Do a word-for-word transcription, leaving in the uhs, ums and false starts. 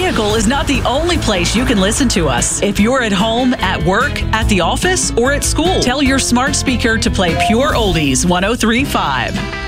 vehicle is not the only place you can listen to us. If you're at home, at work, at the office, or at school, tell your smart speaker to play Pure Oldies one oh three point five.